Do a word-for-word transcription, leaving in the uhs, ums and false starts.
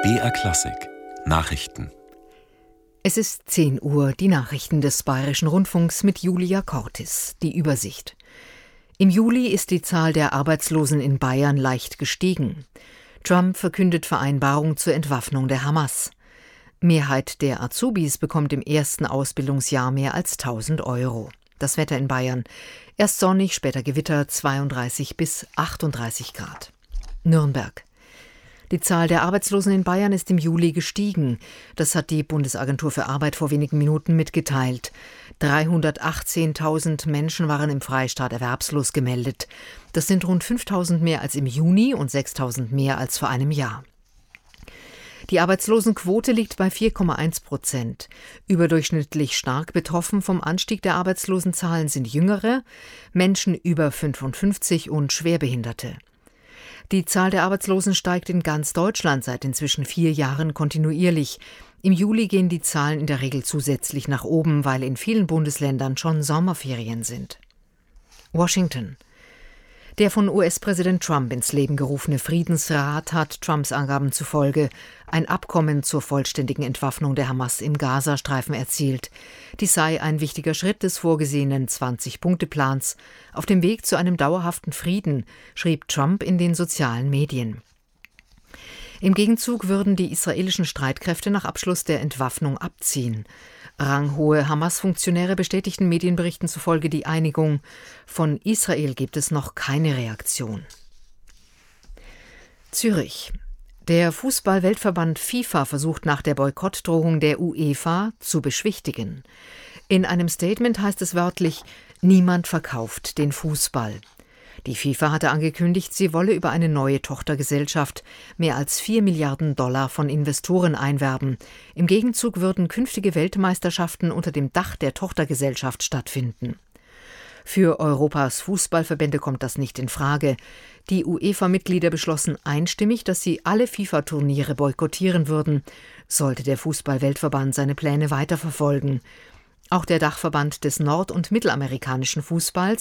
B R Klassik Nachrichten. Es ist zehn Uhr, die Nachrichten des Bayerischen Rundfunks mit Julia Cortis. Die Übersicht. Im Juli ist die Zahl der Arbeitslosen in Bayern leicht gestiegen. Trump verkündet Vereinbarung zur Entwaffnung der Hamas. Mehrheit der Azubis bekommt im ersten Ausbildungsjahr mehr als tausend Euro. Das Wetter in Bayern. Erst sonnig, später Gewitter, zweiunddreißig bis achtunddreißig Grad. Nürnberg. Die Zahl der Arbeitslosen in Bayern ist im Juli gestiegen. Das hat die Bundesagentur für Arbeit vor wenigen Minuten mitgeteilt. dreihundertachtzehntausend Menschen waren im Freistaat erwerbslos gemeldet. Das sind rund fünftausend mehr als im Juni und sechstausend mehr als vor einem Jahr. Die Arbeitslosenquote liegt bei vier Komma eins Prozent. Überdurchschnittlich stark betroffen vom Anstieg der Arbeitslosenzahlen sind Jüngere, Menschen über fünfundfünfzig und Schwerbehinderte. Die Zahl der Arbeitslosen steigt in ganz Deutschland seit inzwischen vier Jahren kontinuierlich. Im Juli gehen die Zahlen in der Regel zusätzlich nach oben, weil in vielen Bundesländern schon Sommerferien sind. Washington. Der von U S-Präsident Trump ins Leben gerufene Friedensrat hat Trumps Angaben zufolge ein Abkommen zur vollständigen Entwaffnung der Hamas im Gazastreifen erzielt. Dies sei ein wichtiger Schritt des vorgesehenen zwanzig-Punkte-Plans auf dem Weg zu einem dauerhaften Frieden, schrieb Trump in den sozialen Medien. Im Gegenzug würden die israelischen Streitkräfte nach Abschluss der Entwaffnung abziehen. Ranghohe Hamas-Funktionäre bestätigten Medienberichten zufolge die Einigung. Von Israel gibt es noch keine Reaktion. Zürich. Der Fußball-Weltverband FIFA versucht nach der Boykottdrohung der UEFA zu beschwichtigen. In einem Statement heißt es wörtlich: Niemand verkauft den Fußball. Die FIFA hatte angekündigt, sie wolle über eine neue Tochtergesellschaft mehr als vier Milliarden Dollar von Investoren einwerben. Im Gegenzug würden künftige Weltmeisterschaften unter dem Dach der Tochtergesellschaft stattfinden. Für Europas Fußballverbände kommt das nicht in Frage. Die UEFA-Mitglieder beschlossen einstimmig, dass sie alle FIFA-Turniere boykottieren würden, sollte der Fußball-Weltverband seine Pläne weiterverfolgen. Auch der Dachverband des nord- und mittelamerikanischen Fußballs